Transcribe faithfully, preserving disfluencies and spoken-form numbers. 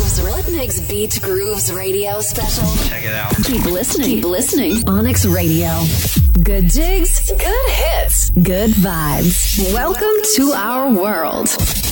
Grooves. Rhythmix Beat Grooves radio special. Check it out. Keep listening. Keep listening. Onyx Radio. Good jigs. Good hits. Good vibes. Welcome to our world.